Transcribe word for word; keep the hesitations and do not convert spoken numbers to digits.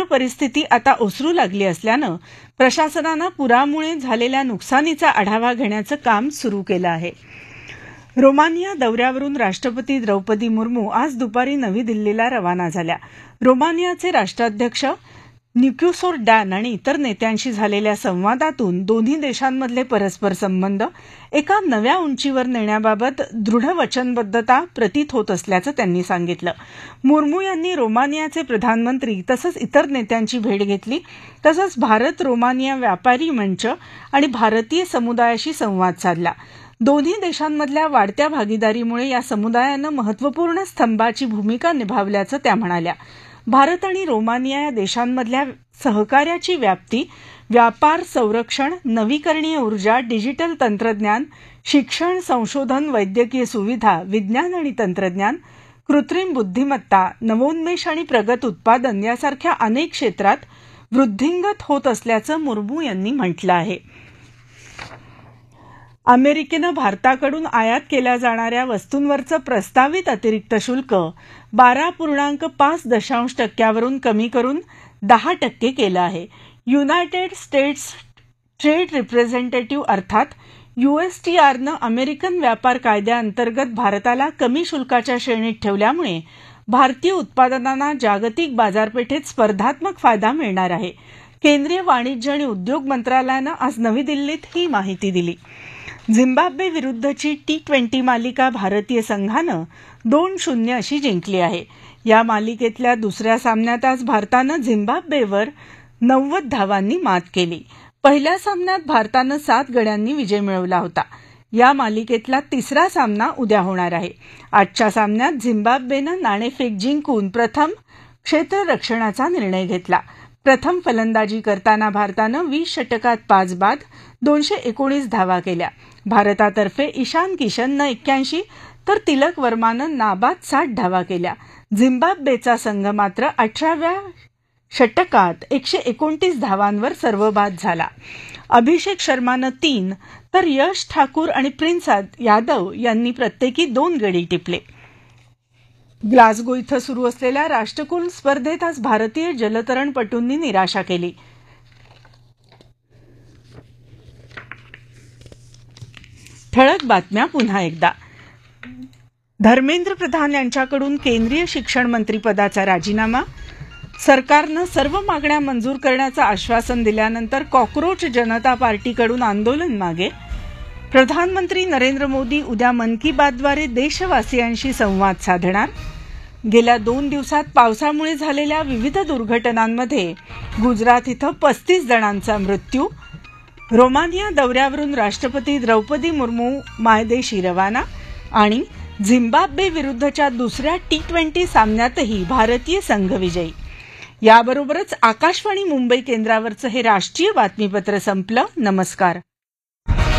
परिस्थिती आता ओसरू लागली असल्यानं प्रशासनानं पुरामुळे झालेल्या नुकसानीचा आढावा घेण्याचं काम सुरू केलं आहे. रोमानिया दौऱ्यावरून राष्ट्रपती द्रौपदी मुर्मू आज दुपारी नवी दिल्लीला रवाना झाल्या. रोमानियाचे राष्ट्राध्यक्ष निक्यूसोर डॅन आणि इतर नेत्यांशी झालेल्या संवादातून दोन्ही देशांमधले परस्पर संबंध एका नव्या उंचीवर नेण्याबाबत दृढ वचनबद्धता प्रतीत होत असल्याचं त्यांनी सांगितलं. मुर्मू यांनी रोमानियाचे प्रधानमंत्री तसंच इतर नेत्यांची भेट घेतली. तसंच भारत रोमानिया व्यापारी मंच आणि भारतीय समुदायाशी संवाद साधला. दोन्ही देशांमधल्या वाढत्या भागीदारीमुळे या समुदायानं महत्त्वपूर्ण स्तंभाची भूमिका निभावल्याचं त्या म्हणाल्या. भारत आणि रोमानिया या देशांमधल्या सहकार्याची व्याप्ती व्यापार, संरक्षण, नवीकरणीय ऊर्जा, डिजिटल तंत्रज्ञान, शिक्षण, संशोधन, वैद्यकीय सुविधा, विज्ञान आणि तंत्रज्ञान, कृत्रिम बुद्धिमत्ता, नवोन्मेष आणि प्रगत उत्पादन यासारख्या अनेक क्षेत्रात वृद्धिंगत होत असल्याचं मुर्मू यांनी म्हटलं आहे. अमेरिकेनं भारताकडून आयात केल्या जाणाऱ्या वस्तूंवरचं प्रस्तावित अतिरिक्त शुल्क बारा पूर्णांक पाच दशांश टक्क्यावरून कमी करून दहा टक्के केलं आहे. युनायटेड स्टेट्स ट्रेड रिप्रेझेंटेटिव्ह अर्थात यूएसटीआरनं अमेरिकन व्यापार कायद्याअंतर्गत भारताला कमी शुल्काच्या श्रेणीत ठेवल्यामुळे भारतीय उत्पादनांना जागतिक बाजारपेठेत स्पर्धात्मक फायदा मिळणार आहे. केंद्रीय वाणिज्य आणि उद्योग मंत्रालयानं आज नवी दिल्लीत ही माहिती दिली. झिम्बाब्वे विरुद्धची टी ट्वेंटी मालिका भारतीय संघानं दोन शून्य अशी जिंकली आहे. या मालिकेतल्या दुसऱ्या सामन्यात आज भारतानं झिम्बाब्वेवर नव्वद धावांनी मात केली. पहिल्या सामन्यात भारतानं सात गड्यांनी विजय मिळवला होता. या मालिकेतला तिसरा सामना उद्या होणार आहे. आजच्या सामन्यात झिम्बाब्वेनं नाणेफेक जिंकून प्रथम क्षेत्ररक्षणाचा निर्णय घेतला. प्रथम फलंदाजी करताना भारतानं वीस षटकात पाच बाद दोनशे एकोणीस धावा केल्या. भारतातर्फे ईशान किशननं एक्क्याऐंशी तर तिलक वर्मानं नाबाद साठ धावा केल्या. झिम्बाब्वेचा संघ मात्र अठराव्या षटकात एकशे एकोणतीस धावांवर सर्वबाद झाला. अभिषेक शर्मानं तीन तर यश ठाकूर आणि प्रिन्स यादव यांनी प्रत्येकी दोन गडी टिपले. ग्लासगो इथं सुरू असलेल्या राष्ट्रकुल स्पर्धेत आज भारतीय जलतरणपटूंनी निराशा केली. ठळक बातम्या पुन्हा एकदा. धर्मेंद्र प्रधान यांच्याकडून केंद्रीय शिक्षण मंत्रीपदाचा राजीनामा. सरकारनं सर्व मागण्या मंजूर करण्याचं आश्वासन दिल्यानंतर कॉक्रोच जनता पार्टीकडून आंदोलन मागे. प्रधानमंत्री नरेंद्र मोदी उद्या मन की बातद्वारे देशवासियांशी संवाद साधणार. गेल्या दोन दिवसात पावसामुळे झालेल्या विविध दुर्घटनांमध्ये गुजरात इथं पस्तीस जणांचा मृत्यू. रोमानिया दौऱ्यावरून राष्ट्रपती द्रौपदी मुर्मू मायदेशी रवाना. आणि झिम्बाब्वे विरुद्धच्या दुसऱ्या टी ट्वेंटी सामन्यातही भारतीय संघ विजयी. याबरोबरच आकाशवाणी मुंबई केंद्रावरचं हे राष्ट्रीय बातमीपत्र संपलं. नमस्कार.